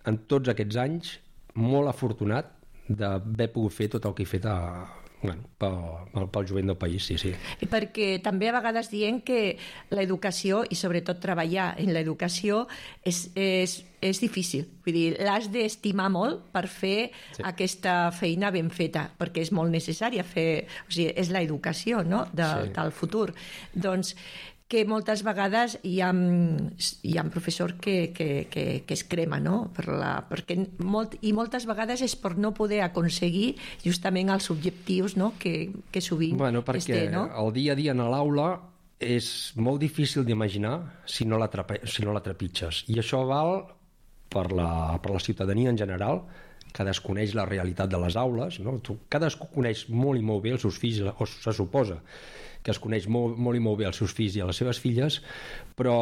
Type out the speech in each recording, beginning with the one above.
en tots aquests anys, molt afortunat d'haver pogut fer tot el que he fet pel jovent del país, sí. I perquè també a vegades diem que l'educació, i sobretot treballar en l'educació, és difícil. Vull dir, l'has d'estimar molt per fer aquesta feina ben feta, perquè és molt necessària fer... O sigui, és l'educació, no?, del futur. Doncs que moltes vegades hi ha professors que es crema, no? I moltes vegades és per no poder aconseguir justament els objectius, no?, que sovint es té, no? El dia a dia en l'aula és molt difícil d'imaginar si no la trepitges, i això val per la ciutadania en general, que desconeix la realitat de les aules, no? Cadascú coneix molt i molt bé els seus fills, o se suposa que es coneix molt i molt bé els seus fills i a les seves filles, però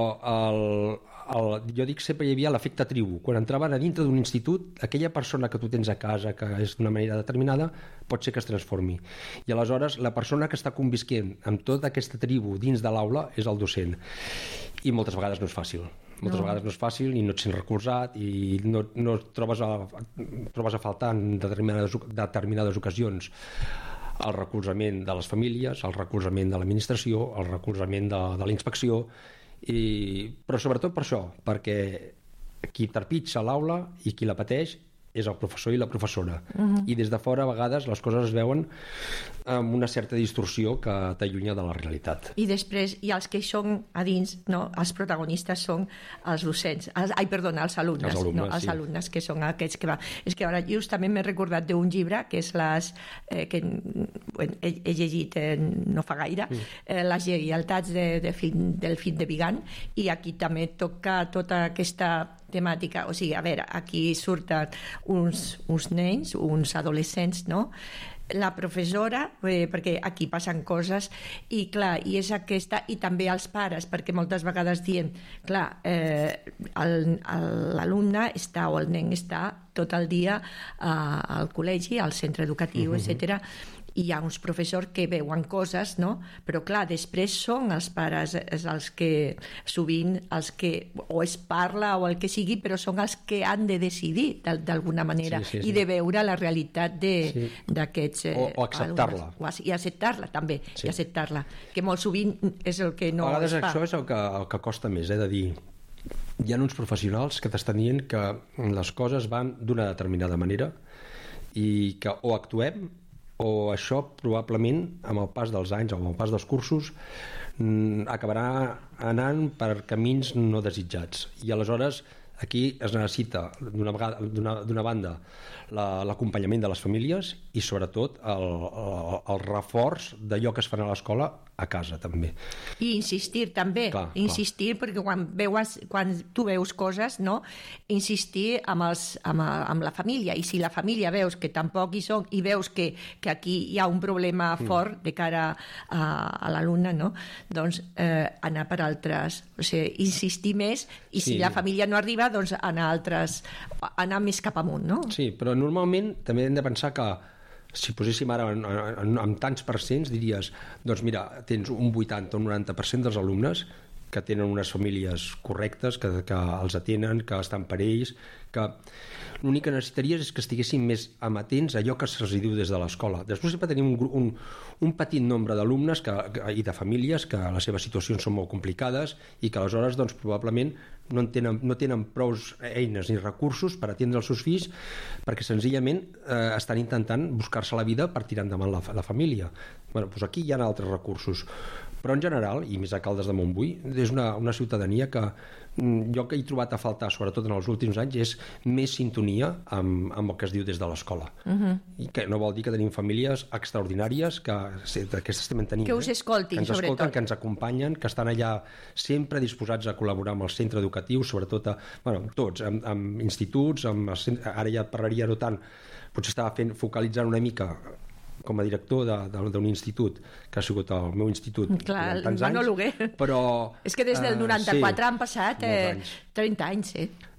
jo dic sempre hi havia l'efecte tribu. Quan entraven a dintre d'un institut, aquella persona que tu tens a casa, que és d'una manera determinada, pot ser que es transformi. I aleshores la persona que està convisquent amb tota aquesta tribu dins de l'aula és el docent. I moltes vegades no és fàcil. Moltes vegades no és fàcil i no et sents recolzat i no trobes a faltar en determinades ocasions el recolzament de les famílies, el recolzament de l'administració, el recolzament de la inspecció, però sobretot per això, perquè qui trepitja l'aula i qui la pateix és el professor i la professora. I des de fora a vegades les coses es veuen amb una certa distorsió que t'allunya de la realitat. I després hi ha els que són a dins, no? Els protagonistes són els docents, els alumnes, els alumnes que són aquests que van. És que ara justament m'he recordat d'un llibre que és que he llegit no fa gaire, les lleialtats del fill de Vigan, i aquí també toca tota aquesta temàtica. O sigui, a veure, aquí surten uns nens, uns adolescents, no? La professora, perquè aquí passen coses, i clar, i és aquesta, i també els pares, perquè moltes vegades diem, clar, l'alumne està, o el nen està tot el dia al col·legi, al centre educatiu, etc. I hi ha uns professors que veuen coses, no? Però clar, després són els pares els que sovint o es parla o el que sigui, però són els que han de decidir d'alguna manera i de veure la realitat d'aquests o acceptar-la. I acceptar-la també, i acceptar-la, que molt sovint és el que no es fa. A vegades això és el que costa més, de dir, hi ha uns professionals que t'estan dient que les coses van d'una determinada manera i que o actuem o això probablement amb el pas dels anys o amb el pas dels cursos acabarà anant per camins no desitjats, i aleshores aquí es necessita d'una banda l'acompanyament de les famílies i sobretot el reforç d'allò que es fan a l'escola a casa també. I insistir també, insistir, perquè quan tu veus coses, no? Insistir amb la família, i si la família veus que tampoc hi són i veus que aquí hi ha un problema fort de cara a l'alumne, no? Doncs anar per altres, o sigui, insistir més, i si la família no arriba, doncs anar més cap amunt, no? Sí, però normalment també hem de pensar que si poséssim ara en tants percents, diries, doncs mira, tens un 80 o un 90% dels alumnes que tenen unes famílies correctes, que els atenen, que estan per ells, que l'únic que necessitaries és que estiguessin més amatents a allò que se'ls diu des de l'escola. Després sempre tenim un petit nombre d'alumnes i de famílies que les seves situacions són molt complicades i que aleshores doncs, probablement no tenen prou eines ni recursos per atendre els seus fills, perquè senzillament estan intentant buscar-se la vida per tirar endavant la família. Doncs aquí hi ha altres recursos, però en general, i més a Caldes de Montbui, és una ciutadania que jo que he trobat a faltar, sobretot en els últims anys, és més sintonia amb el que es diu des de l'escola. I que no vol dir que tenim famílies extraordinàries que estem tenint, que us escoltin, que ens escolten, que ens acompanyen, que estan allà sempre disposats a col·laborar amb el centre educatiu, sobretot tots, amb instituts, ara ja parlaria no tant, potser estava focalitzant una mica com a director d'un institut que ha sigut el meu institut durant tants anys, però és que des del 94 han passat 30 anys,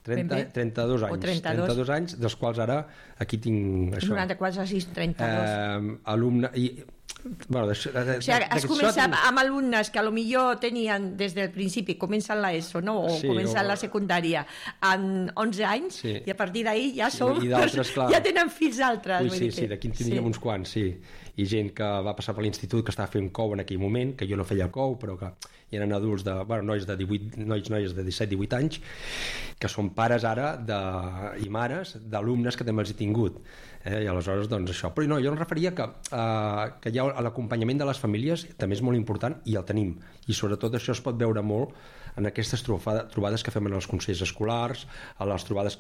32 anys, dels quals ara aquí tinc això, 94, 32 alumne, Bueno, o sigui, has començat amb alumnes que potser tenien des del principi, comencen l'ESO, no? O comencen la secundària amb 11 anys, i a partir d'ahir ja ja tenen fills altres. Sí, d'aquí en tindríem uns quants, sí. I gent que va passar per l'institut, que estava fent COU en aquell moment, que jo no feia COU, però que hi eren adults noies de 17-18 anys, que són pares ara i mares d'alumnes que també els he tingut. I aleshores, doncs, això. Però no, jo em referia que ja l'acompanyament de les famílies també és molt important i el tenim. I sobretot això es pot veure molt en aquestes trobades que fem en els consells escolars, a les trobades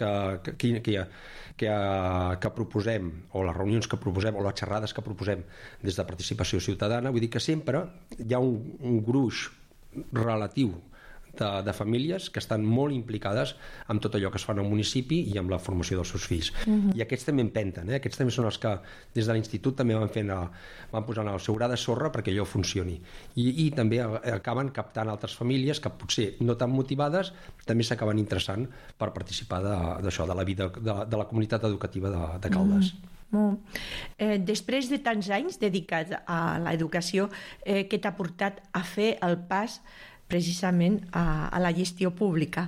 que proposem, o les reunions que proposem, o les xerrades que proposem des de participació ciutadana. Vull dir que sempre hi ha un gruix relatiu de famílies que estan molt implicades amb tot allò que es fa en el municipi i amb la formació dels seus fills. I aquests també empenten, aquests també són els que des de l'institut també van posant el seu gra de sorra perquè allò funcioni. I també acaben captant altres famílies que potser no tan motivades també s'acaben interessant per participar d'això, de la vida de la comunitat educativa de Caldes. Després de tants anys dedicats a l'educació, què t'ha portat a fer el pas precisament a la gestió pública?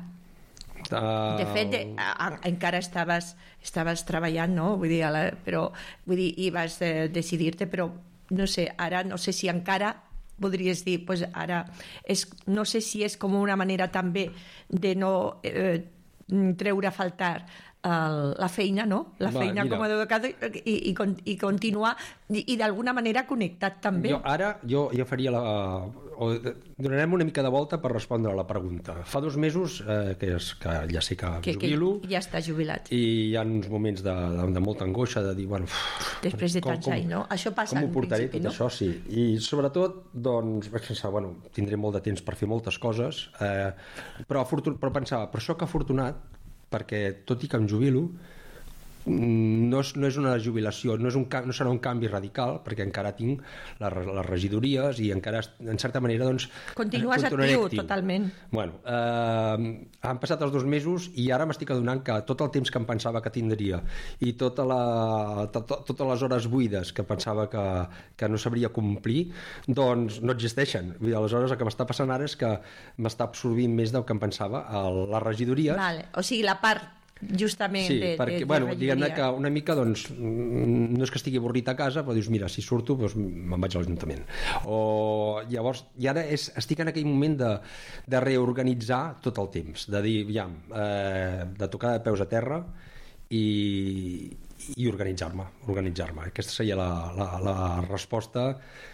De fet, encara estaves treballant, no? Vull dir, i vas decidir-te, però no sé, ara no sé si encara podries dir, doncs ara no sé si és com una manera també de no treure a faltar la feina, no? La feina com a educador i continuar i d'alguna manera connectat també. Jo faria donarem una mica de volta per respondre a la pregunta. Fa 2 mesos que ja sé que jubilo. Ja està jubilat. I hi ha uns moments de molta angoixa, de dir, bueno... Després de tants anys, no? Això passa en principi, no? Com ho portaré tot això, sí. I sobretot, doncs, vaig pensar, bueno, tindré molt de temps per fer moltes coses, però pensava, per això que afortunat, perquè tot i que em jubilo no és una jubilació, no serà un canvi radical, perquè encara tinc les regidories i encara, en certa manera, doncs... Continues actiu, totalment. Bueno, han passat els 2 mesos i ara m'estic adonant que tot el temps que em pensava que tindria i totes les hores buides que pensava que no sabria complir, doncs no existeixen. Aleshores, el que m'està passant ara és que m'està absorbint més del que em pensava les regidories. Vale. O sigui, la part justament perquè, diguem-ne que una mica, doncs, no és que estigui avorrit a casa, però dius, mira, si surto, doncs me'n vaig a l'Ajuntament. Llavors, i ara estic en aquell moment de reorganitzar tot el temps, de dir, de tocar de peus a terra i organitzar-me. Aquesta seria la resposta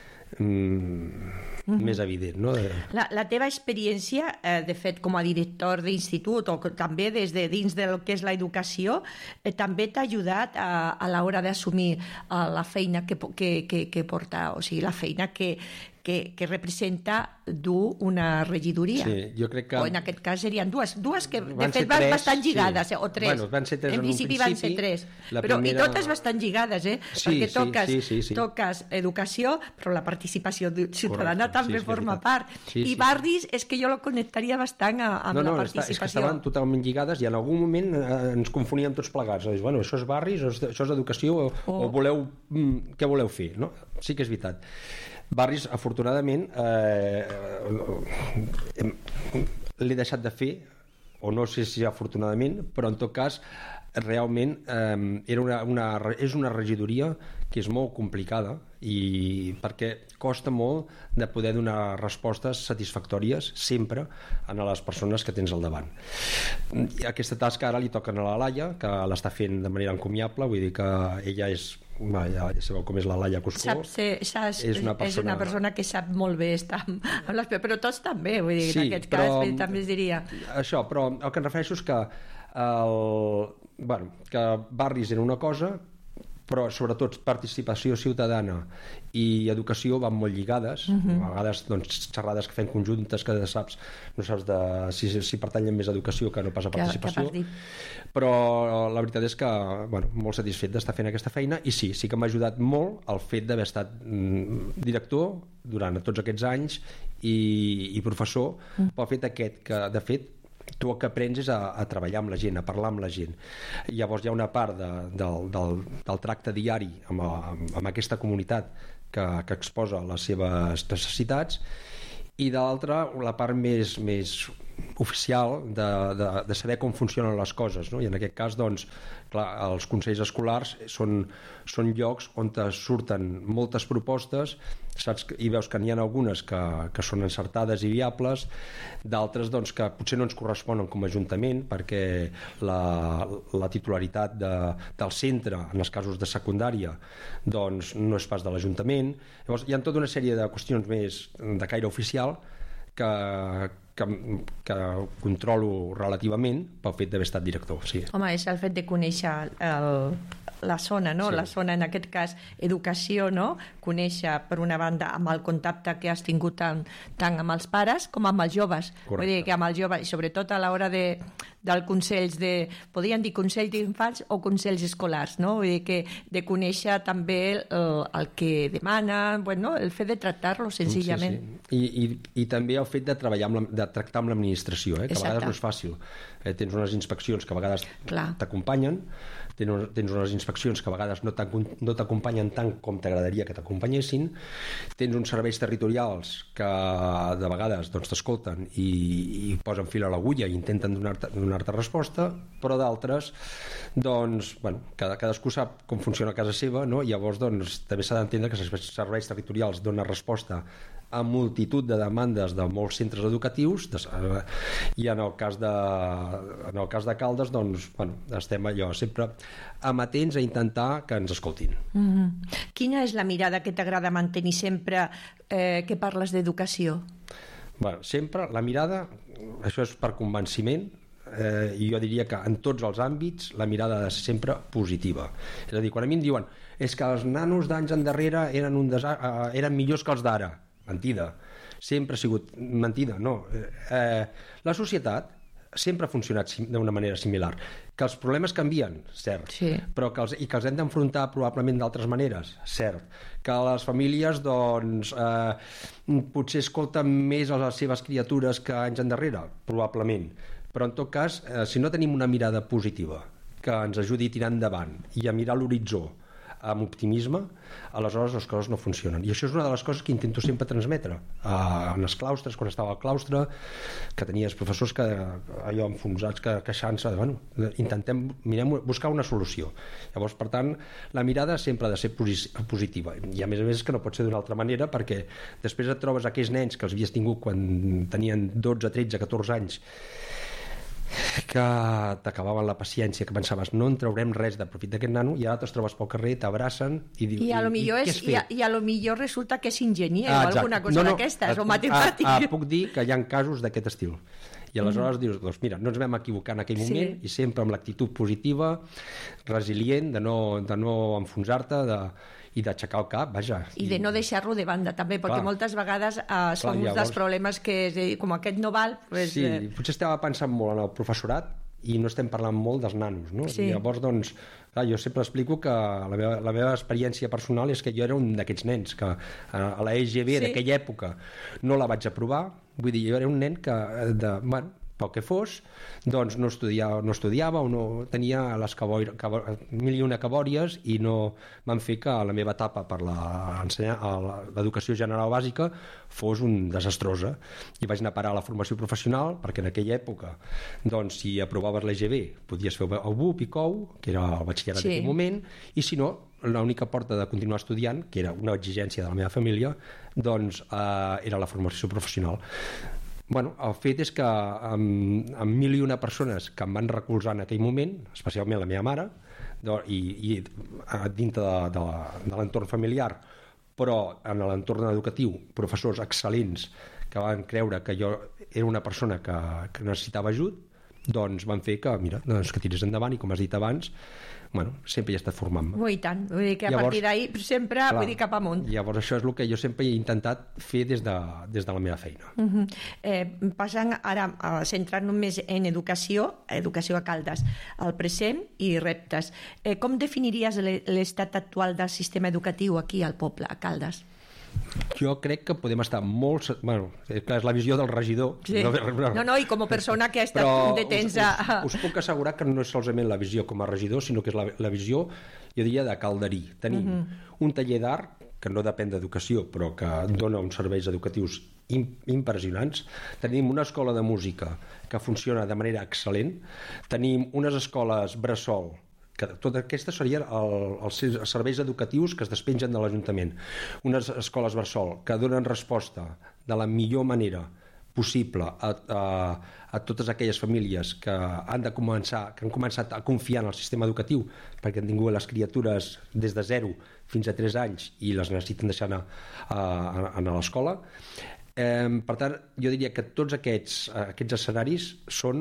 més evident, no? La teva experiència, de fet, com a director d'institut o també des de dins del que és l'educació, també t'ha ajudat a l'hora d'assumir la feina que porta, o sigui, la feina que representa dur una regidoria. Sí, jo crec que... O en aquest cas serien dues que de fet van bastant lligades, o 3. Bueno, van ser 3 en principi. Van ser 3. I totes bastant lligades, perquè toques educació, però la participació ciutadana també forma part. I barris, és que jo lo connectaria bastant amb la participació. És que estaven totalment lligades i en algun moment ens confoníem tots plegats. Bueno, això és barris, això és educació, o què voleu fer? Sí que és veritat. Barris, afortunadament, l'he deixat de fer, o no sé si afortunadament, però en tot cas realment és una regidoria que és molt complicada i perquè costa molt de poder donar respostes satisfactòries sempre a les persones que tens al davant. Aquesta tasca ara li toca a la Laia, que l'està fent de manera encomiable, vull dir que ella ja sabeu com és la Laia Cuscó. És una persona que sap molt bé estar amb les... però tots també, vull dir, en aquest cas també es diria. Això, però el que em refereixo és que que barris era una cosa, però sobretot participació ciutadana i educació van molt lligades. A vegades, doncs, xerrades que fem conjuntes que no saps si pertanyen més a educació que no pas a participació. Però la veritat és que, molt satisfet d'estar fent aquesta feina i sí que m'ha ajudat molt el fet d'haver estat director durant tots aquests anys i professor, pel fet aquest que, de fet, tu el que aprens és a treballar amb la gent, a parlar amb la gent. Llavors hi ha una part del tracte diari amb aquesta comunitat que exposa les seves necessitats, i de l'altra la part més oficial de saber com funcionen les coses, no? I en aquest cas, doncs, clar, els consells escolars són llocs on surten moltes propostes, saps? I veus que n'hi ha algunes que són encertades i viables, d'altres doncs, que potser no ens corresponen com a ajuntament, perquè la titularitat del centre, en els casos de secundària, doncs no és pas de l'Ajuntament. Llavors hi ha tota una sèrie de qüestions més de caire oficial que controlo relativament pel fet d'haver estat director, sí. Home, és el fet de conèixer la zona, no? Sí. La zona, en aquest cas, educació, no? Conèixer, per una banda, amb el contacte que has tingut tant amb els pares com amb els joves. Correcte. Vull dir que amb els joves, sobretot a l'hora del consells podríem dir consells d'infants o consells escolars, no? Vull dir que de conèixer també el que demanen, bueno, el fet de tractar-lo senzillament. Sí. I també el fet de treballar de tractar amb l'administració, que a vegades no és fàcil. Tens unes inspeccions que a vegades t'acompanyen, tens unes inspeccions que a vegades no t'acompanyen tant com t'agradaria que t'acompanyessin, tens uns serveis territorials que de vegades t'escolten i posen fil a l'agulla i intenten donar-te resposta, però d'altres cadascú sap com funciona a casa seva, no? Llavors també s'ha d'entendre que els serveis territorials donen resposta a multitud de demandes de molts centres educatius, i en el cas de Caldes estem allò sempre amatents a intentar que ens escoltin. Quina és la mirada que t'agrada mantenir sempre que parles d'educació? Sempre la mirada, això és per convenciment, i jo diria que en tots els àmbits la mirada ha de ser sempre positiva. És a dir, quan a mi em diuen és que els nanos d'anys endarrere eren millors que els d'ara, mentida, sempre ha sigut mentida, no. La societat sempre ha funcionat d'una manera similar, que els problemes canvien, cert, sí. Però que els hem d'enfrontar probablement d'altres maneres, cert, que les famílies potser escolten més a les seves criatures que anys endarrere, probablement, però en tot cas, si no tenim una mirada positiva que ens ajudi a tirar endavant i a mirar l'horitzó amb optimisme, aleshores les coses no funcionen. I això és una de les coses que intento sempre transmetre en els claustres, quan estava al claustre, que tenies professors allò enfonsats, queixant-se, mirem buscar una solució. Llavors, per tant, la mirada sempre ha de ser positiva. I a més que no pot ser d'una altra manera, perquè després et trobes aquells nens que els havies tingut quan tenien 12, 13, 14 anys, que t'acabaven la paciència, que pensaves no en traurem res de profit d'aquest nano, i ara te'ls trobes pel carrer, t'abracen i dius, i a lo millor resulta que és enginyer o alguna cosa d'aquestes, o matemàtic. Puc dir que hi ha casos d'aquest estil, i aleshores dius, mira, no ens vam equivocar en aquell moment, i sempre amb l'actitud positiva, resilient, de no enfonsar-te, i d'aixecar el cap, vaja. I de no deixar-lo de banda, també, perquè moltes vegades són uns dels problemes que, com aquest no val... Sí, potser estava pensant molt en el professorat i no estem parlant molt dels nanos, no? Sí. Llavors, jo sempre explico que la meva experiència personal és que jo era un d'aquests nens que a la EGB d'aquella època no la vaig aprovar, vull dir, jo era un nen que, pel que fos, doncs no estudiava o no tenia les mil i una cabòries, i no van fer que la meva etapa per l'educació general bàsica fos desastrosa, i vaig anar a parar a la formació professional, perquè en aquella època si aprovaves l'EGB podies fer el BUP i COU, que era el batxillerat d'aquell moment, i si no, l'única porta de continuar estudiant, que era una exigència de la meva família, era la formació professional. El fet és que amb 1.001 persones que em van recolzar en aquell moment, especialment la meva mare, i dintre de l'entorn familiar, però en l'entorn educatiu, professors excel·lents que van creure que jo era una persona que necessitava ajut, doncs van fer que tirés endavant, i com has dit abans, sempre hi he estat formant-me. I tant, vull dir que a partir d'ahir sempre cap amunt. Llavors això és el que jo sempre he intentat fer des de la meva feina. Passant ara a centrar-nos més en educació a Caldes, el present i reptes. Com definiries l'estat actual del sistema educatiu aquí al poble, a Caldes? Jo crec que podem estar molt... és la visió del regidor. Sí. No, i com a persona que ha estat de temps us puc assegurar que no és solament la visió com a regidor, sinó que és la visió, jo diria, de calderí. Tenim un taller d'art que no depèn d'educació però que dona uns serveis educatius impressionants. Tenim una escola de música que funciona de manera excel·lent, tenim unes escoles bressol, que tot aquests serien els serveis educatius que es despengen de l'Ajuntament, unes escoles bressol que donen resposta de la millor manera possible a totes aquelles famílies que han començat a confiar en el sistema educatiu perquè han tingut les criatures des de 0 fins a 3 anys i les necessiten deixar anar a l'escola. Per tant, jo diria que tots aquests escenaris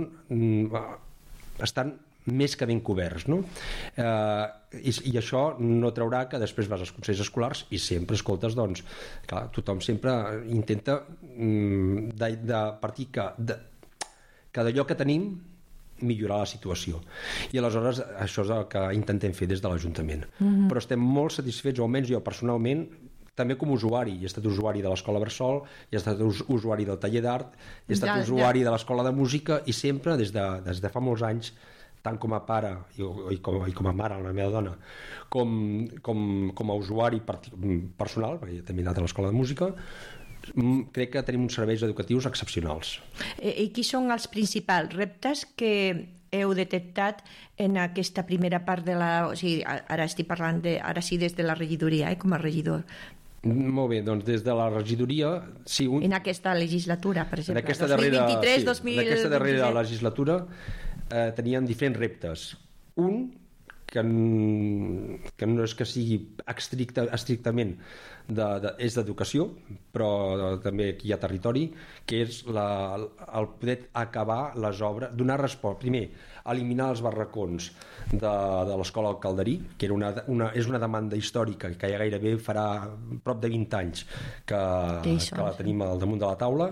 estan més que ben coberts, no? I això no traurà que després vas als consells escolars i sempre escoltes, doncs, clar, tothom sempre intenta de partir que d'allò que tenim millorar la situació. I aleshores això és el que intentem fer des de l'Ajuntament. Però estem molt satisfets, o almenys jo personalment, també com a usuari. He estat usuari de l'escola Bressol, he estat usuari del taller d'art, he estat usuari de l'escola de música i sempre, des de fa molts anys, tant com a pare i com a mare, la meva dona, com a usuari personal, perquè també he anat a l'escola de música, crec que tenim uns serveis educatius excepcionals. I quins són els principals reptes que heu detectat en aquesta primera part de la... O sigui, ara estic parlant ara sí des de la regidoria, com a regidor. Molt bé, doncs des de la regidoria... Sí, en aquesta legislatura, per exemple, en aquesta 2023-2027. En aquesta darrera legislatura teníem diferents reptes. Un, que no és que sigui estrictament és d'educació, però també aquí hi ha territori, que és el poder acabar les obres, donar resposta, primer, eliminar els barracons de l'escola del Calderí, que és una demanda històrica que ja gairebé farà prop de 20 anys que la tenim al damunt de la taula,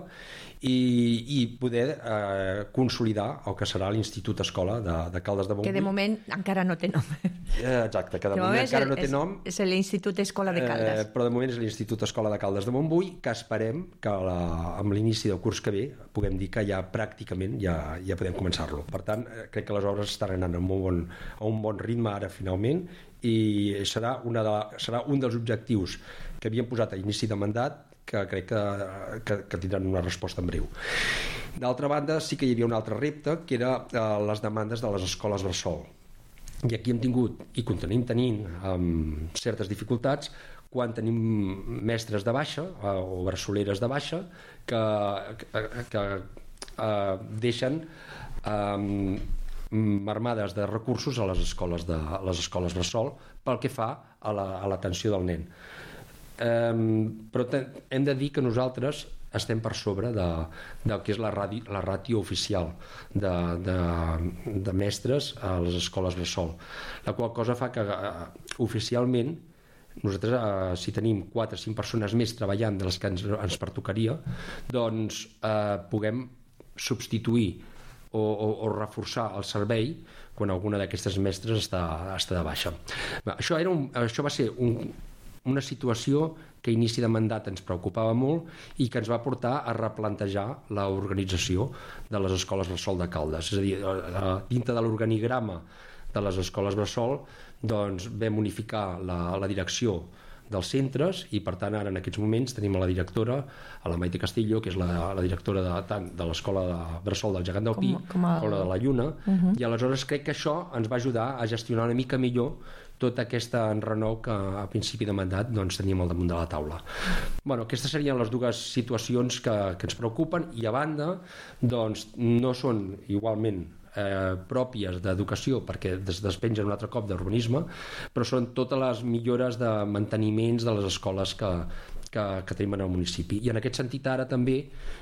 i poder consolidar el que serà l'Institut Escola de Caldes de Montbui. Que de moment encara no té nom. Exacte, que de moment encara no té nom. És l'Institut Escola de Caldes. Però de moment és l'Institut Escola de Caldes de Montbui, que esperem que amb l'inici del curs que ve puguem dir que ja pràcticament ja podem començar-lo. Per tant, crec que les obres estan anant a un bon ritme ara finalment, i serà un dels objectius que havíem posat a inici de mandat, que crec que tindran una resposta en breu. D'altra banda, sí que hi havia un altre repte, que era les demandes de les escoles bressol. I aquí hem tingut, i continuem tenint, certes dificultats quan tenim mestres de baixa o bressoleres de baixa que deixen marmades de recursos a les escoles bressol pel que fa a l'atenció del nen. Però hem de dir que nosaltres estem per sobre del que és la ràtio oficial de mestres a les escoles bressol, la qual cosa fa que oficialment nosaltres, si tenim 4 o 5 persones més treballant de les que ens pertocaria, doncs puguem substituir o reforçar el servei quan alguna d'aquestes mestres està de baixa. Això va ser una situació que a inici de mandat ens preocupava molt i que ens va portar a replantejar l'organització de les escoles bressol de Caldes. És a dir, dintre de l'organigrama de les escoles bressol, doncs vam unificar la direcció dels centres i, per tant, ara en aquests moments tenim a la directora, a la Maite Castillo, que és la directora tant de l'escola de bressol del Gegant del Pi com la de la Lluna, i aleshores crec que això ens va ajudar a gestionar una mica millor tot aquest enrenou que a principi de mandat teníem al damunt de la taula. Aquestes serien les dues situacions que ens preocupen, i a banda no són igualment pròpies d'educació perquè es despengen un altre cop d'urbanisme, però són totes les millores de manteniments de les escoles que tenim en el municipi. I en aquest sentit ara també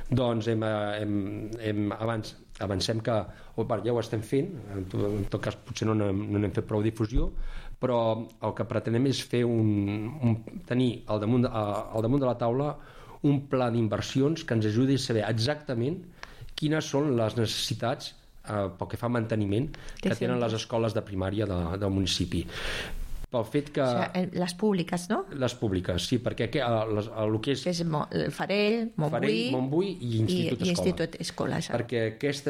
avancem que ja ho estem fent, en tot cas potser no n'hem fet prou difusió, però el que pretenem és tenir al damunt de la taula un pla d'inversions que ens ajudi a saber exactament quines són les necessitats pel que fa a manteniment que tenen les escoles de primària del municipi. pel fet que... Les públiques, no? Les públiques, sí, perquè el que és... Que és el Farell, Montbui i Institut Escola. Perquè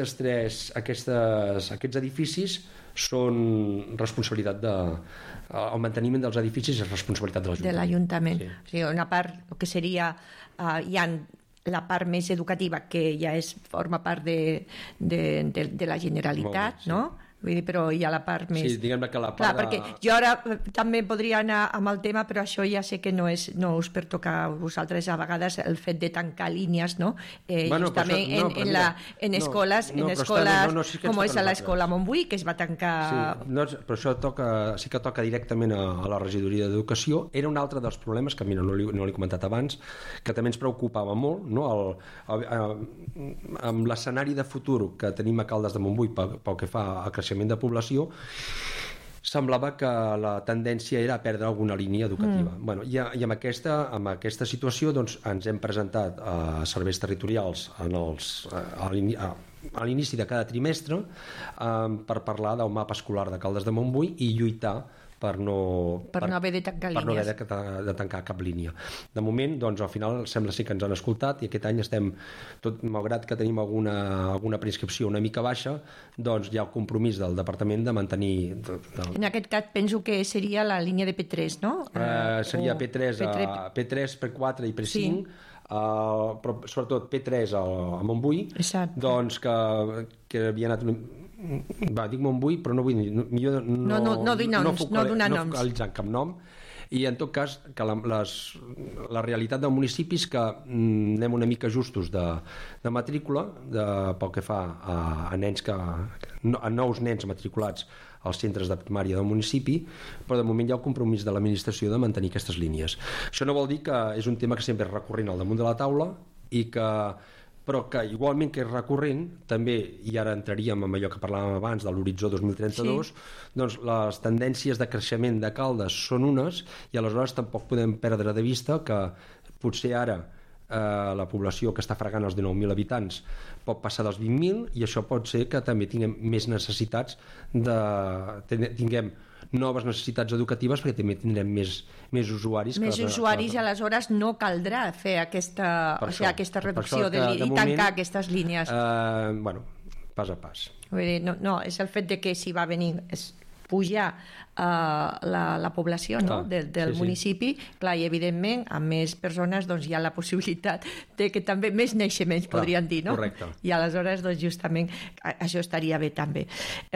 aquests edificis són responsabilitat el manteniment dels edificis és responsabilitat de l'Ajuntament. Sí. O sigui, una part, el que seria... hi ha la part més educativa, que ja forma part de la Generalitat, sí. No? Vull dir, però hi ha la part més... Sí, diguem-ne que la part... Clar, perquè jo ara també podria anar amb el tema, però això ja sé que no us pertoca a vosaltres a vegades el fet de tancar línies, no? Justament en escoles, com és a l'escola Montbui, que es va tancar... Sí, però això sí que toca directament a la regidoria d'Educació. Era un altre dels problemes, que mira, no l'he comentat abans, que també ens preocupava molt, no? Amb l'escenari de futur que tenim a Caldes de Montbui pel que fa a creixement de població, semblava que la tendència era a perdre alguna línia educativa. Bueno, i amb aquesta situació doncs, ens hem presentat a serveis territorials a l'inici de cada trimestre per parlar del mapa escolar de Caldes de Montbui i lluitar per no haver de tancar línies. Per no haver de tancar cap línia. De moment, doncs, al final sembla ser que ens han escoltat i aquest any estem, malgrat que tenim alguna prescripció una mica baixa, doncs hi ha el compromís del departament de mantenir... En aquest cas penso que seria la línia de P3, no? Seria P3, P4 i P5, sí. Però sobretot P3 a Montbui, doncs que havia anat... dic Montbui, però no vull dir... Millor no focalitzar cap nom. I en tot cas que la realitat del municipi és que anem una mica justos de matrícula pel que fa a nous nens matriculats als centres de primària del municipi, però de moment hi ha el compromís de l'administració de mantenir aquestes línies. Això no vol dir que és un tema que sempre és recurrent al damunt de la taula però que igualment que és recurrent, també, i ara entraríem en allò que parlàvem abans de l'horitzó 2032, doncs les tendències de creixement de Caldes són unes i aleshores tampoc podem perdre de vista que potser ara la població que està fregant els 19.000 habitants pot passar dels 20.000 i això pot ser que també tinguem més necessitats tinguem noves necessitats educatives perquè també tindrem més usuaris. Més usuaris i aleshores no caldrà fer aquesta reducció i tancar aquestes línies. Pas a pas. Vull dir, no, és el fet de que si va venir pujar la població del municipi, clar, i evidentment amb més persones doncs hi ha la possibilitat de que també més naixements podrien dir, no? Correcte. I aleshores doncs justament això estaria bé també.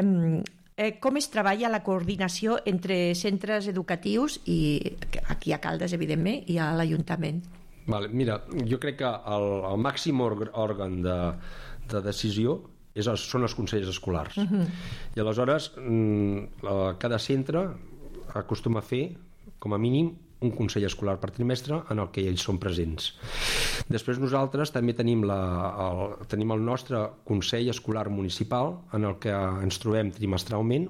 Com es treballa la coordinació entre centres educatius i aquí a Caldes, evidentment, i a l'Ajuntament? Mira, jo crec que el màxim òrgan de decisió són els consells escolars. I aleshores cada centre acostuma a fer, com a mínim, un consell escolar per trimestre en el que ells són presents. Després nosaltres també tenim el nostre consell escolar municipal en el que ens trobem trimestralment,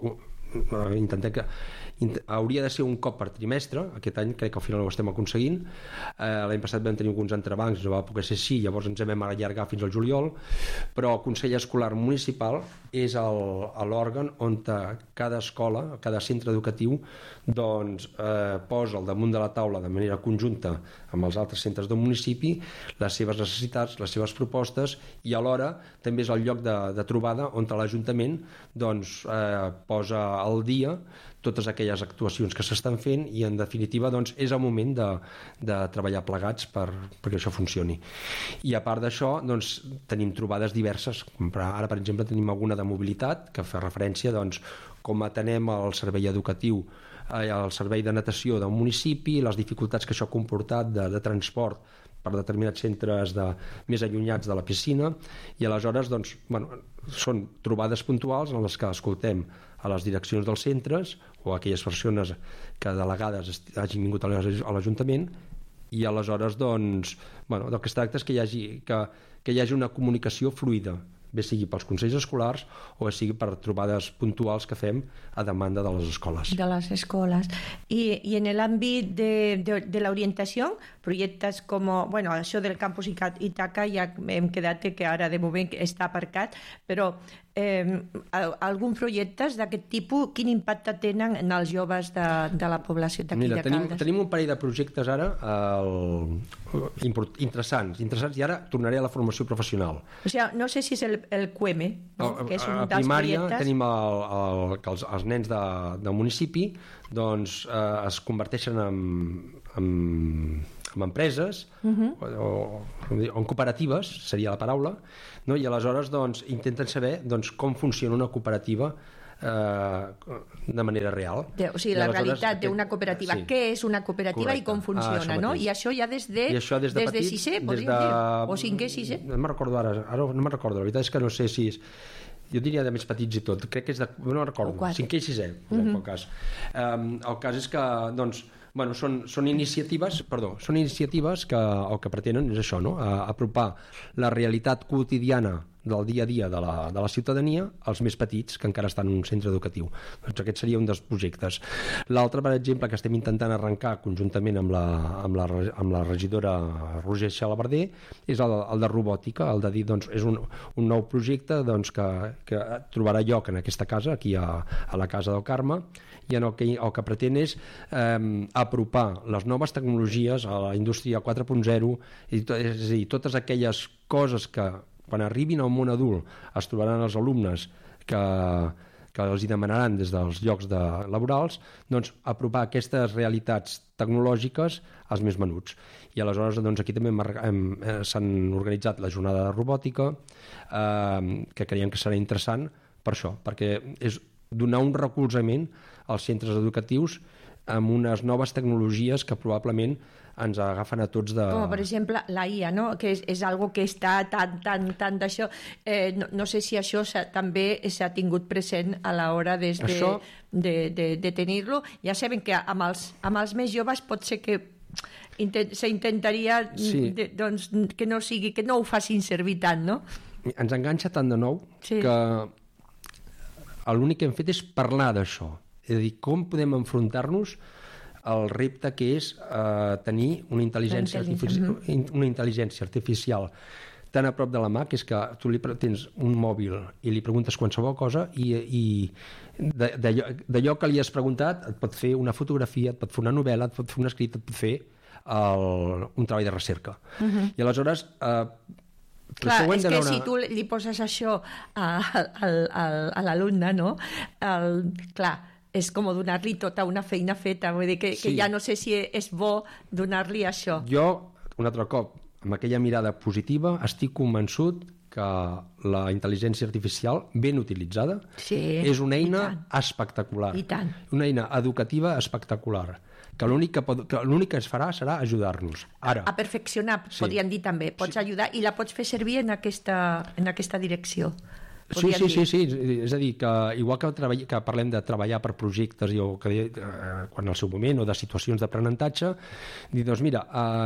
hauria de ser un cop per trimestre, aquest any crec que al final ho estem aconseguint. L'any passat vam tenir alguns entrebancs, no va poder ser així, llavors ens vam allargar fins al juliol, però el Consell Escolar Municipal és l'òrgan on cada escola, cada centre educatiu doncs posa al damunt de la taula de manera conjunta amb els altres centres del municipi les seves necessitats, les seves propostes, i alhora també és el lloc de trobada on l'Ajuntament doncs posa al dia totes aquelles actuacions que s'estan fent i en definitiva doncs, és el moment de treballar plegats perquè això funcioni. I a part d'això doncs, tenim trobades diverses. Ara per exemple tenim alguna de mobilitat que fa referència doncs, com atenem el servei educatiu, el servei de natació del municipi, les dificultats que això ha comportat de transport per determinats centres més allunyats de la piscina, i aleshores doncs, són trobades puntuals en les que escoltem a les direccions dels centres o a aquelles persones que delegades hagin vingut a l'Ajuntament, i aleshores doncs, del que es tracta és que hi hagi una comunicació fluida, bé sigui pels consells escolars o bé sigui per trobades puntuals que fem a demanda de les escoles. De les escoles. I en l'àmbit de l'orientació, projectes com això del campus Ítaca ja hem quedat que ara de moment està aparcat, però alguns projectes d'aquest tipus, quin impacte tenen en els joves de la població d'aquí de Caldes? Tenim un parell de projectes ara interessants, i ara tornaré a la formació professional. O sigui, no sé si és el QM, no? Que és un dels primària projectes. Tenim que els nens del municipi doncs, es converteixen en empreses o en cooperatives, seria la paraula, no? I aleshores doncs, intenten saber doncs, com funciona una cooperativa de manera real. O sigui, la realitat d'una cooperativa. Sí. Què és una cooperativa i com funciona, no? I això ja des de sisè, podríem dir? O cinquè, sisè? No me'n recordo ara no me'n recordo. La veritat és que no sé si és... Jo diria de més petits i tot. Crec que és de... No recordo. 5è i 6è, en el cas. El cas és que, doncs, bueno, són iniciatives que el que pretenen és això, no? Apropar la realitat quotidiana del dia a dia de la ciutadania als més petits que encara estan en un centre educatiu. Doncs aquest seria un dels projectes. L'altre, per exemple, que estem intentant arrencar conjuntament amb la regidora Roger Xalabarder és el de robòtica, el de dir, doncs, és un nou projecte doncs, que trobarà lloc en aquesta casa, aquí a la Casa del Carme, i el que pretén és apropar les noves tecnologies a la indústria 4.0, és a dir, totes aquelles coses que quan arribin al món adult es trobaran els alumnes que els hi demanaran des dels llocs laborals, doncs apropar aquestes realitats tecnològiques als més menuts. I aleshores doncs, aquí també s'han organitzat la jornada de robòtica, que creiem que serà interessant per això, perquè és donar un recolzament als centres educatius amb unes noves tecnologies que probablement ens agafen a tots de... Com, per exemple, la IA, no? Que és algo que està tan d'això. No sé si això també s'ha tingut present a l'hora de tenir-lo. Ja sabem que amb els més joves pot ser que s'intentaria doncs, que no ho facin servir tant, no? Ens enganxa tant de nou que l'únic que hem fet és parlar d'això. És a dir, com podem enfrontar-nos el repte que és tenir una intel·ligència artificial tan a prop de la mà, que és que tu tens un mòbil i li preguntes qualsevol cosa i d'allò que li has preguntat et pot fer una fotografia, et pot fer una novel·la, et pot fer un escrit, et pot fer un treball de recerca. I aleshores... Clar, és que si tu li poses això a l'alumne, no? Clar, és com donar-li tota una feina feta, vull dir que ja no sé si és bo donar-li això. Jo, un altre cop, amb aquella mirada positiva, estic convençut que la intel·ligència artificial, ben utilitzada, és una eina espectacular. I tant. Una eina educativa espectacular, que l'únic que es farà serà ajudar-nos. Ara. A perfeccionar, podríem dir també. Pots ajudar i la pots fer servir en aquesta direcció. Sí, és a dir, que igual que parlem de treballar per projectes quan al seu moment o de situacions d'aprenentatge, dir, doncs mira,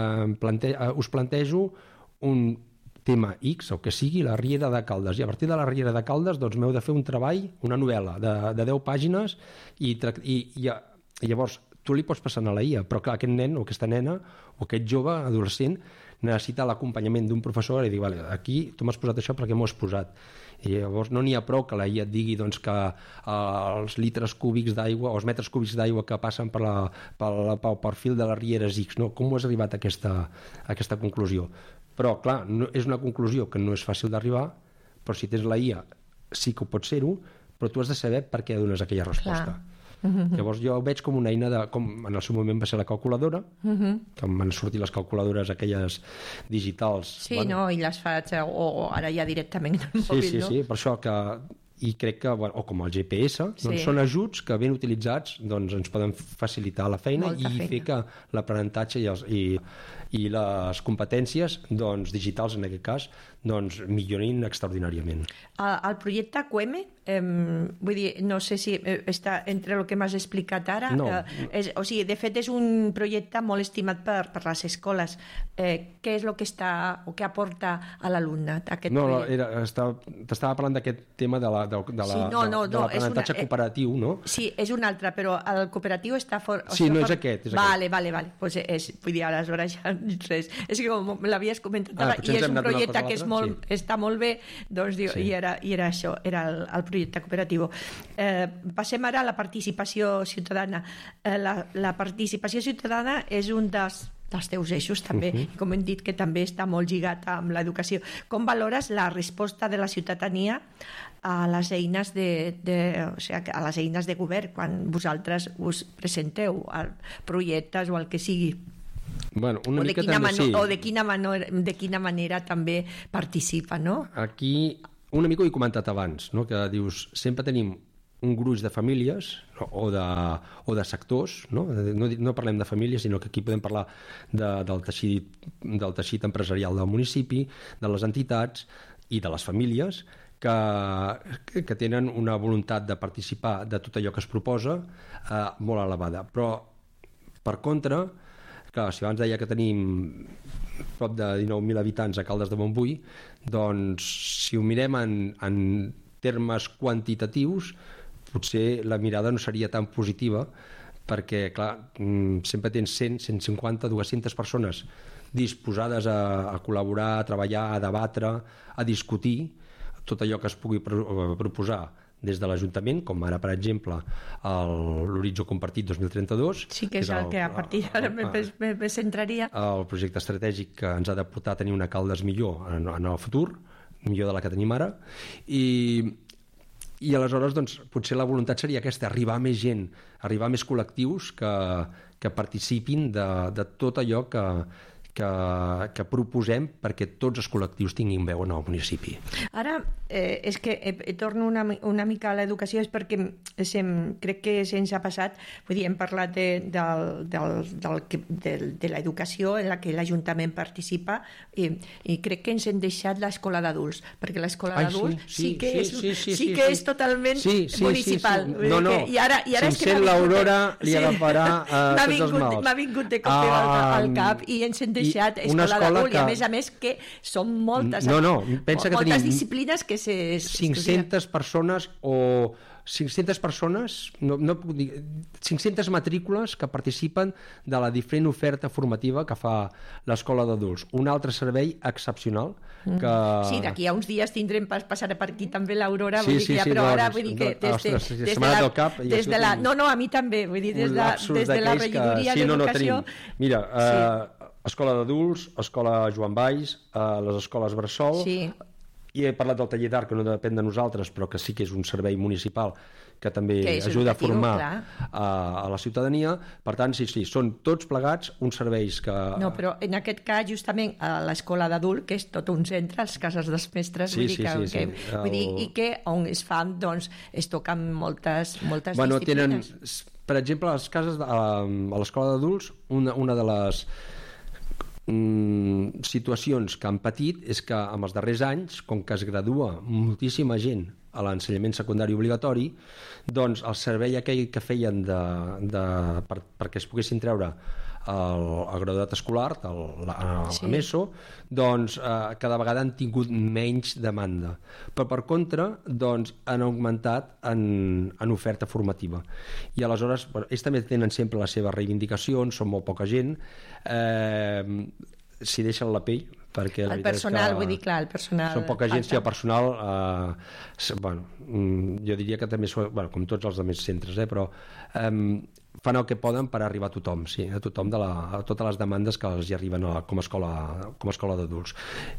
us plantejo un tema X, o que sigui, la Riera de Caldes, i a partir de la Riera de Caldes doncs m'heu de fer un treball, una novel·la de 10 pàgines i llavors tu li pots passar a la IA, però clar, aquest nen o aquesta nena o aquest jove adolescent necessita l'acompanyament d'un professor i dir, vale, aquí tu m'has posat això perquè m'ho has posat. I llavors no n'hi ha prou que la IA et digui doncs, que els litres cúbics d'aigua o els metres cúbics d'aigua que passen pel perfil de la Riera és X. No? Com ho has arribat a aquesta conclusió? Però, clar, és una conclusió que no és fàcil d'arribar, però si tens la IA sí que ho pot ser-ho, però tu has de saber per què dones aquella resposta. Clar. Llavors jo ho veig com una eina com en el seu moment va ser la calculadora, que em van sortir les calculadores aquelles digitals. Sí, bueno. No? I les faig o ara ja directament en el mòbil, no? Sí, per això que... I crec que, o com el GPS, doncs són ajuts que ben utilitzats doncs ens poden facilitar la feina i fer que l'aprenentatge i les competències doncs, digitals, en aquest cas, doncs, millorin extraordinàriament. El projecte QM, vull dir, no sé si està entre el que m'has explicat ara, no. O sigui, de fet és un projecte molt estimat per les escoles. Què és el que que aporta a l'alumne aquest projecte? T'estava parlant d'aquest tema de l'aprenentatge cooperatiu, no? Sí, és un altre, però el cooperatiu està fort. Sí, no és aquest. Vale. Pues vull dir, aleshores ja res. És que com l'havies comentat ara, i és un projecte que és està molt bé, doncs, i era això, era el projecte cooperatiu. Passem ara a la participació ciutadana. La participació ciutadana és un dels teus eixos també, i com hem dit que també està molt lligat amb l'educació. Com valores la resposta de la ciutadania a les eines a les eines de govern quan vosaltres us presenteu projectes o el que sigui? Bueno, una mica també sí. O de quina manera també participa, no? Aquí una mica ho he comentat abans, no? Que dius, sempre tenim un gruix de famílies o de sectors, no? No parlem de famílies, sinó que aquí podem parlar del teixit empresarial del municipi, de les entitats i de les famílies que tenen una voluntat de participar de tot allò que es proposa molt elevada. Però, per contra, clar, si abans deia que tenim prop de 19.000 habitants a Caldes de Montbui, doncs si ho mirem en termes quantitatius, potser la mirada no seria tan positiva perquè, clar, sempre tens 100, 150, 200 persones disposades a col·laborar, a treballar, a debatre, a discutir tot allò que es pugui proposar des de l'Ajuntament, com ara, per exemple, l'Horitzó Compartit 2032. Sí, que és el que a partir d'ara me centraria. El projecte estratègic que ens ha de portar a tenir una Caldes millor en el futur, millor de la que tenim ara, i aleshores doncs, potser la voluntat seria aquesta, arribar a més gent, arribar a més col·lectius que participin de tot allò que proposem perquè tots els col·lectius tinguin veu en el municipi. Ara, és que torno una mica a l'educació, és perquè crec que se'ns ha passat, vull dir, hem parlat de l'educació en la que l'Ajuntament participa i crec que ens hem deixat l'escola d'adults, perquè l'escola d'adults sí que és totalment municipal. I ara és que l'Aurora li agafarà tots els mals. M'ha vingut de cop al cap i ens hem deixat escola d'adult, i a més que són moltes disciplines que 500 persones o 500 persones, no puc dir, 500 matrícules que participen de la diferent oferta formativa que fa l'escola d'adults. Un altre servei excepcional que... Sí, d'aquí a uns dies passarà per aquí també l'Aurora, però ara vull dir que des de la... No, a mi també, vull dir, des de la regidoria d'educació... Mira, escola d'adults, escola Joan Valls, les escoles Bressol... I he parlat del taller d'art, que no depèn de nosaltres, però que sí que és un servei municipal que també ajuda a formar a la ciutadania. Per tant, sí, són tots plegats uns serveis que... No, però en aquest cas, justament, a l'escola d'adult, que és tot un centre, les cases dels mestres, vull dir, i que on es fan, doncs, es toquen moltes disciplines. Per exemple, a les cases, a l'escola d'adults, una de les situacions que han patit és que en els darrers anys, com que es gradua moltíssima gent a l'ensenyament secundari obligatori, doncs el servei aquell que feien perquè es poguessin treure el graduat escolar, l'ESO, doncs cada vegada han tingut menys demanda. Però per contra, doncs han augmentat en oferta formativa. I aleshores, ells també tenen sempre les seves reivindicacions, són molt poca gent, s'hi deixen la pell, perquè el personal, vull dir, clar, el personal... Són poca gent, si el personal... jo diria que també, com tots els altres centres, però fan el que poden per arribar a tothom, a tothom a totes les demandes que els hi arriben com a escola d'adults.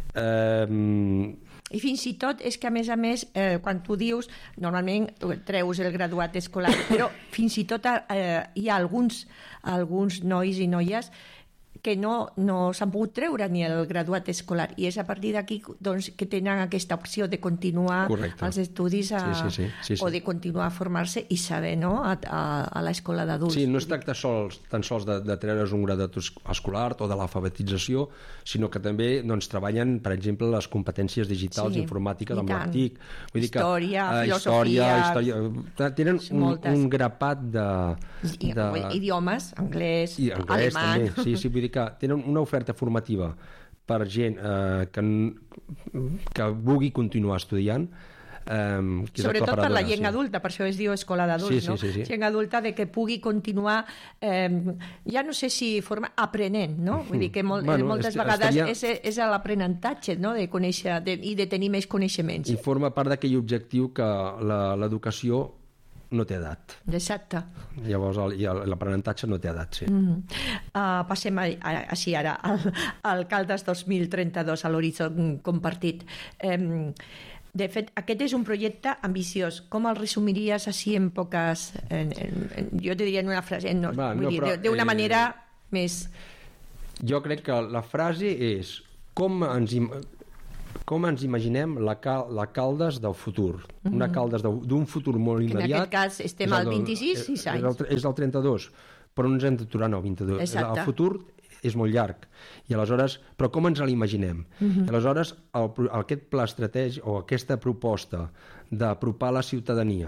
I fins i tot és que, a més, quan tu dius, normalment treus el graduat escolar, però fins i tot hi ha alguns nois i noies que no s'han pogut treure ni el graduat escolar, i és a partir d'aquí doncs, que tenen aquesta opció de continuar els estudis o de continuar a formar-se i saber, no?, a l'escola d'adults. Sí, no es tracta tan sols de treure's un graduat escolar o de l'alfabetització, sinó que també treballen, per exemple, les competències digitals, informàtica, amb l'antic. Història, filosofia... Tenen un grapat d'idiomes, anglès, alemany... Sí, vull dir que tenen una oferta formativa per gent que vulgui continuar estudiant Sobretot per la gent adulta, per això es diu escola d'adults, no? Gent adulta de que pugui continuar, ja no sé si forma aprenent, no? Vull dir que moltes vegades és l'aprenentatge, no? De conèixer i de tenir més coneixements. I forma part d'aquell objectiu que l'educació no té edat. Exacte. Llavors l'aprenentatge no té edat, sí. Passem així ara al Caldes 2032, a l'horitzó compartit. De fet, aquest és un projecte ambiciós. Com el resumiries així en poques... jo te diria en una frase, d'una manera més... Jo crec que la frase és com ens imaginem la Caldes del futur. Una Caldes d'un futur molt immediat. En aquest cas estem al 26, 6 anys. És el 32, però no ens hem d'aturar al 22. Exacte. El futur és molt llarg. I aleshores, però com ens l'imaginem? I aleshores, aquest pla estratègic o aquesta proposta d'apropar la ciutadania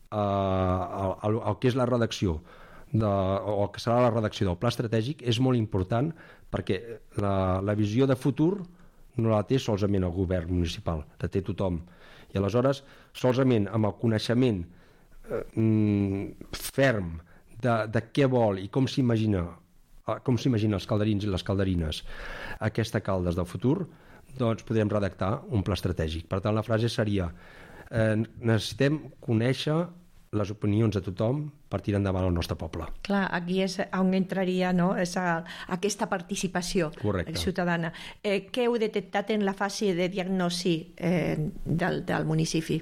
al que és la redacció o que serà la redacció del pla estratègic és molt important, perquè la visió de futur no la té solament el govern municipal, la té tothom. I aleshores, solament amb el coneixement ferm de què vol i com s'imagina els calderins i les calderines aquesta Caldes del futur, doncs podrem redactar un pla estratègic. Per tant, la frase seria necessitem conèixer les opinions de tothom per tirar endavant el nostre poble. Clar, aquí és on entraria, no? Aquesta participació ciutadana. Què heu detectat en la fase de diagnosi del municipi?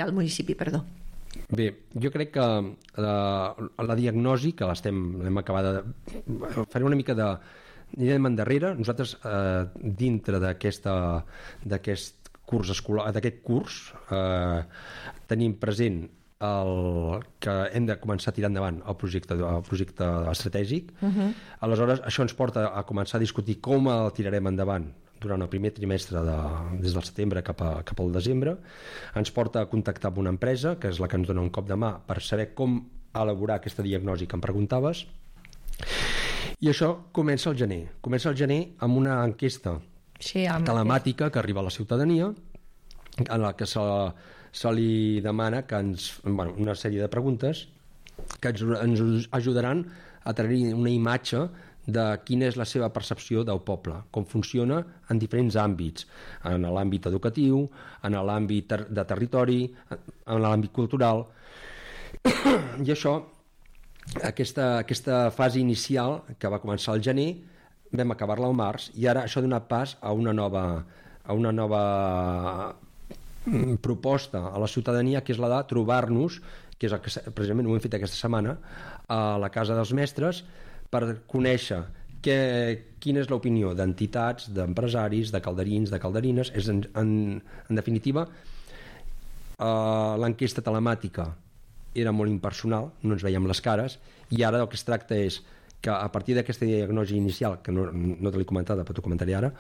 Bé, jo crec que la diagnosi, que l'hem acabat de... Faré una mica anirem endarrere. Nosaltres, dintre d'aquest curs escolar, d'aquest curs, tenim present que hem de començar a tirar endavant el projecte estratègic. Aleshores, això ens porta a començar a discutir com el tirarem endavant durant el primer trimestre des del setembre cap al desembre. Ens porta a contactar amb una empresa, que és la que ens dona un cop de mà per saber com elaborar aquesta diagnosi que em preguntaves. I això comença al gener. Comença al gener amb una enquesta telemàtica que arriba a la ciutadania, en la que se li demana una sèrie de preguntes que ens ajudaran a tenir una imatge de quina és la seva percepció del poble, com funciona en diferents àmbits, en l'àmbit educatiu, en l'àmbit de territori, en l'àmbit cultural. I això, aquesta fase inicial, que va començar al gener, vam acabar-la al març, i ara això ha donat pas a una nova proposta a la ciutadania, que és la de trobar-nos, que és el que precisament ho hem fet aquesta setmana, a la Casa dels Mestres, per conèixer quina és l'opinió d'entitats, d'empresaris, de calderins, de calderines. En definitiva, l'enquesta telemàtica era molt impersonal, no ens veiem les cares, i ara el que es tracta és que a partir d'aquesta diagnosi inicial, que no te l'he comentada, però t'ho comentaré ara,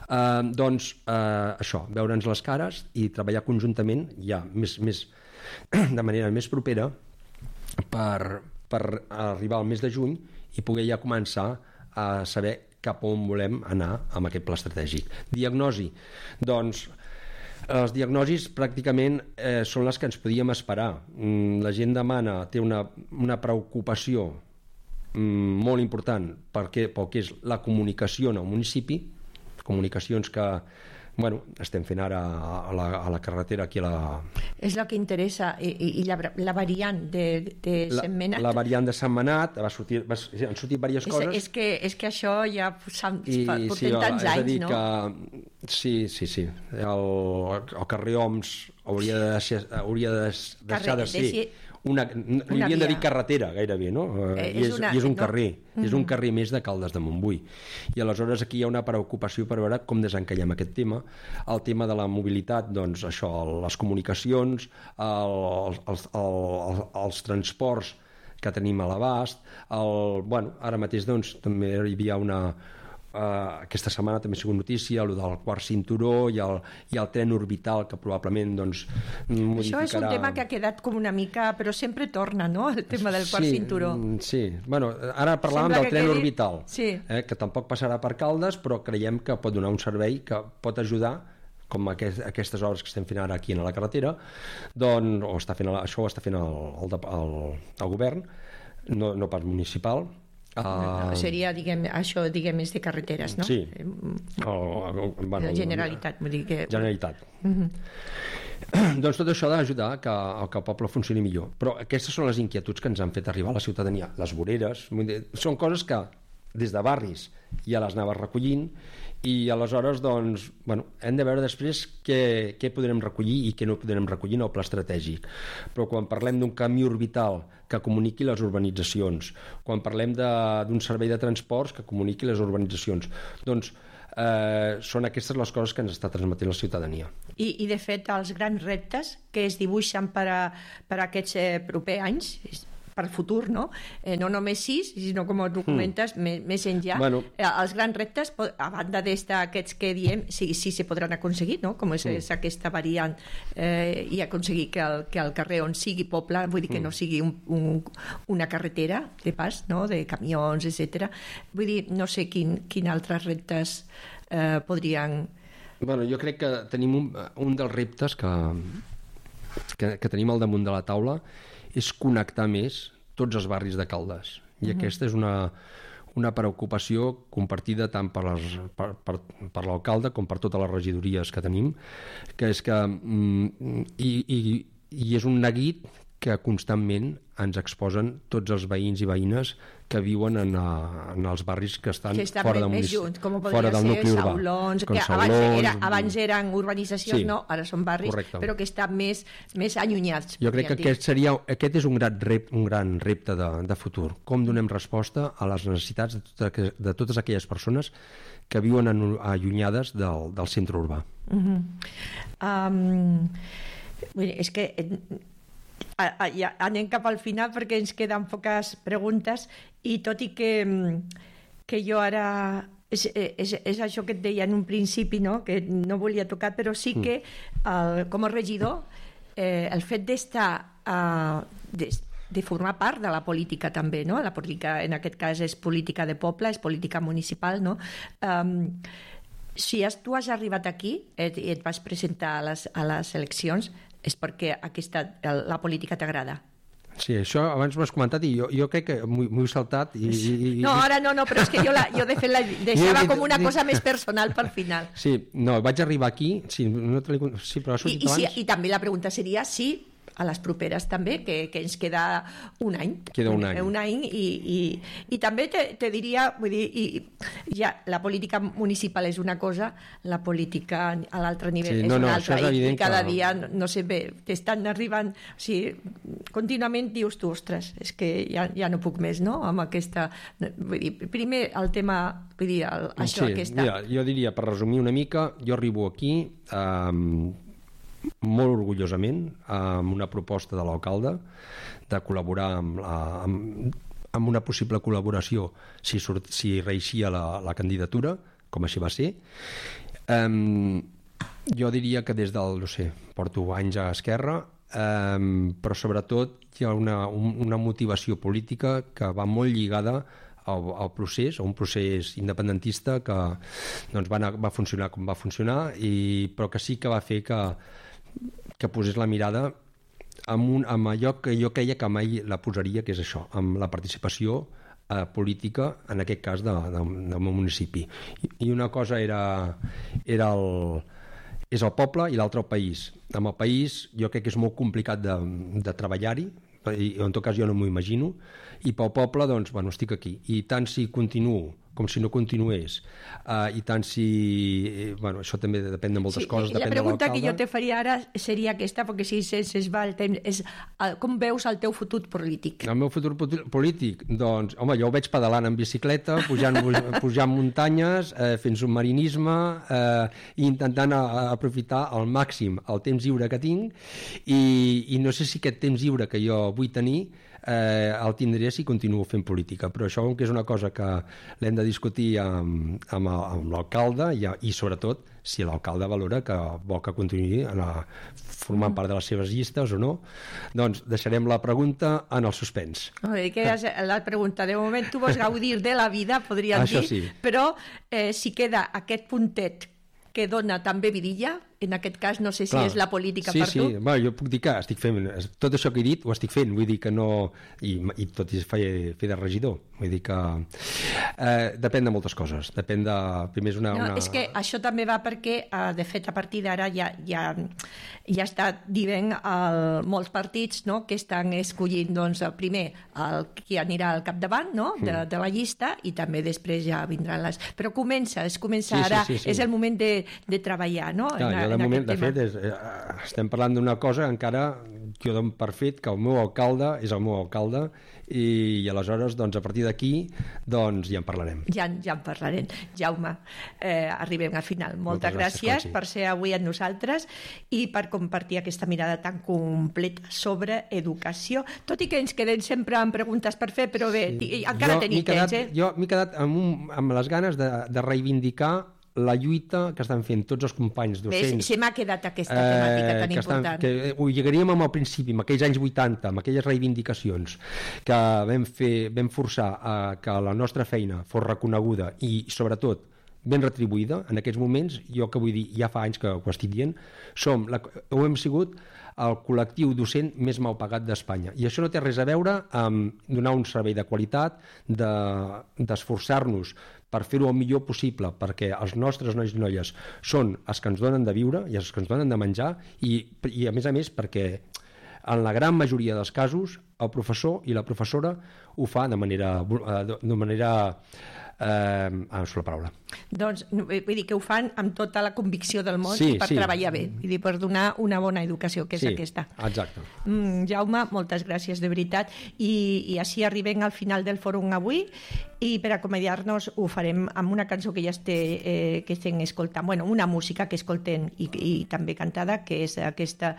això, veure'ns les cares i treballar conjuntament ja de manera més propera per arribar al mes de juny i poder ja començar a saber cap on volem anar amb aquest pla estratègic. Diagnosi. Doncs les diagnosis pràcticament són les que ens podíem esperar. La gent té una preocupació molt important pel que és la comunicació en el municipi, comunicacions que estem fent ara a la carretera aquí a la... És el que interessa, i la variant de Sentmenat. La variant de Sentmenat, han sortit diverses coses. És que això ja portem tants anys, no? Sí. El carrer Oms hauria de deixar de ser... Li havien de dir carretera gairebé, no? I és un carrer, és un carrer més de Caldes de Montbui. I aleshores aquí hi ha una preocupació per veure com desencallem aquest tema. El tema de la mobilitat, doncs això, les comunicacions, els transports que tenim a l'abast, ara mateix doncs també hi havia aquesta setmana també ha sigut notícia, el del quart cinturó i el tren orbital, que probablement modificarà... Això és un tema que ha quedat com una mica, però sempre torna, no?, el tema del quart cinturó. Sí, ara parlàvem del tren orbital, que tampoc passarà per Caldes, però creiem que pot donar un servei que pot ajudar com aquestes obres que estem fent ara aquí a la carretera, doncs, això ho està fent el govern, no pas municipal. Seria, això, és de carreteres, no? Sí. La Generalitat, vull dir que... Generalitat. Doncs tot això ha d'ajudar que el poble funcioni millor. Però aquestes són les inquietuds que ens han fet arribar a la ciutadania. Les voreres, són coses que des de barris ja les anaves recollint, i aleshores doncs, hem de veure després què podrem recollir i què no podrem recollir en el pla estratègic. Però quan parlem d'un camí orbital que comuniqui les urbanitzacions, quan parlem d'un servei de transports que comuniqui les urbanitzacions, doncs són aquestes les coses que ens està transmetent la ciutadania. I de fet, els grans reptes que es dibuixen per a aquests propers anys, per futur, no? No només 6, sinó, com tu comentes, més enllà. Els grans reptes, a banda d'aquests que diem, sí se podran aconseguir, no? Com és aquesta variant i aconseguir que el carrer on sigui poble, vull dir que no sigui una carretera de pas, no? De camions, etc. Vull dir, no sé quin altres reptes podrien... Jo crec que tenim un dels reptes que tenim al damunt de la taula és connectar més tots els barris de Caldes. I aquesta és una preocupació compartida tant per l'alcalde com per totes les regidories que tenim, que és que i és un neguit que constantment ens exposen tots els veïns i veïnes que viuen en els barris que estan fora del municipi, fora del nucli urbà. Saulons, que abans eren urbanitzacions, no? Ara són barris, però que estan més allunyats. Jo crec que aquest és un gran repte de futur. Com donem resposta a les necessitats de totes aquelles persones que viuen allunyades del centre urbà. És que ja anem cap al final perquè ens queden poques preguntes, i tot i que jo ara és això que et deia en un principi, no? Que no volia tocar, però sí que com a regidor el fet d'estar de formar part de la política també, no? La política en aquest cas és política de poble, és política municipal, no? Si tu has arribat aquí i et vas presentar a les eleccions, és perquè la política t'agrada. Sí, això abans m'ho has comentat i jo crec que m'ho he saltat. No, ara no, però és que jo de fet la deixava com una cosa més personal per final. Sí, no, vaig arribar aquí, però ha sortit abans. I també la pregunta seria si a les properes també, que ens queda un any. Queda un any. Un any i també te diria, vull dir, ja la política municipal és una cosa, la política a l'altre nivell és una altra, i cada dia, no sé bé, t'estan arribant, o sigui, contínuament dius tu, ostres, és que ja no puc més, no?, amb aquesta... Vull dir, primer el tema, vull dir, això, aquesta... Mira, jo diria, per resumir una mica, jo arribo aquí molt orgullosament amb una proposta de l'alcalde de col·laborar amb una possible col·laboració si reeixia la candidatura, com així va ser. Jo diria que des del, no sé, porto anys a Esquerra, però sobretot hi ha una motivació política que va molt lligada al procés, a un procés independentista que doncs, va funcionar com va funcionar, però que sí que va fer que posés la mirada amb allò que jo creia que mai la posaria, que és això, amb la participació política, en aquest cas del meu municipi. I una cosa és el poble i l'altra el país. Amb el país jo crec que és molt complicat de treballar-hi, i en tot cas jo no m'ho imagino, i pel poble doncs, bueno, estic aquí, i tant si continuo com si no continués, i tant si... Bueno, això també depèn de moltes coses, depèn de l'alcalde. La pregunta que jo te faria ara seria aquesta, perquè si es va el temps, és com veus el teu futur polític? El meu futur polític? Doncs, home, jo ho veig pedalant en bicicleta, pujant muntanyes, fent submarinisme, i intentant aprofitar al màxim el temps lliure que tinc, i no sé si aquest temps lliure que jo vull tenir el tindré si continuo fent política, però això que és una cosa que l'hem de discutir amb l'alcalde i sobretot si l'alcalde valora que vol que continuï formant part de les seves llistes o no, doncs deixarem la pregunta en el suspens. La pregunta, de moment tu vols gaudir de la vida, podríem dir, però si queda aquest puntet que dona també vidilla, en aquest cas no sé si és la política per tu. Sí, jo puc dir que estic fent tot això que he dit, ho estic fent, vull dir que no, i tot és fer de regidor, vull dir que depèn de moltes coses, depèn de, primer és una... És que això també va perquè, de fet, a partir d'ara ja està dient molts partits, no?, que estan escollint, doncs, primer qui anirà al capdavant, no?, de la llista, i també després ja vindran les... Però es comença ara, és el moment de treballar, no?, de moment, de fet, estem parlant d'una cosa que encara jo dono per fet que el meu alcalde és el meu alcalde i aleshores, doncs, a partir d'aquí, doncs, ja en parlarem. Ja en parlarem. Jaume, arribem al final. Moltes gràcies per ser avui amb nosaltres i per compartir aquesta mirada tan completa sobre educació, tot i que ens quedem sempre amb preguntes per fer, però bé, encara tenim temps, Jo m'he quedat amb les ganes de reivindicar la lluita que estan fent tots els companys docents. Se m'ha quedat aquesta temàtica tan important. Que ho lligaríem amb el principi, amb aquells anys 80, amb aquelles reivindicacions que vam forçar que la nostra feina fos reconeguda i, sobretot, ben retribuïda. En aquests moments, jo que vull dir, ja fa anys que ho estic dient, hem sigut el col·lectiu docent més mal pagat d'Espanya. I això no té res a veure amb donar un servei de qualitat, d'esforçar-nos per fer-ho el millor possible, perquè els nostres nois i noies són els que ens donen de viure i els que ens donen de menjar, i a més, perquè en la gran majoria dels casos el professor i la professora ho fa de manera no sé la paraula. Doncs, vull dir que ho fan amb tota la convicció del món per treballar bé, vull dir, per donar una bona educació, que és aquesta. Exacte. Jaume, moltes gràcies, de veritat, i així arribem al final del fòrum avui, i per acomiadar-nos ho farem amb una cançó que ja estem escoltant, bueno, una música que escoltem i també cantada, que és aquesta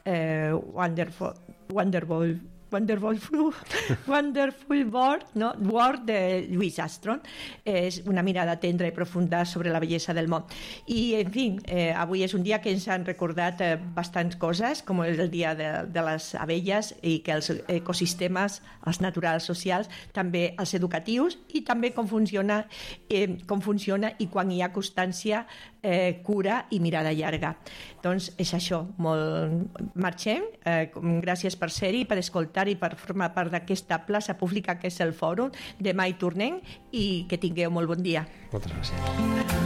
Wonderful World de Louis Armstrong. És una mirada tendra i profunda sobre la bellesa del món. I, en fi, avui és un dia que ens han recordat bastants coses, com és el dia de les abelles, i que els ecosistemes, els naturals, socials, també els educatius, i també com funciona i quan hi ha constància, cura i mirada llarga. Doncs és això. Marxem. Gràcies per ser-hi, per escoltar i per formar part d'aquesta plaça pública que és el fòrum. Demà hi tornem i que tingueu molt bon dia. Moltes gràcies.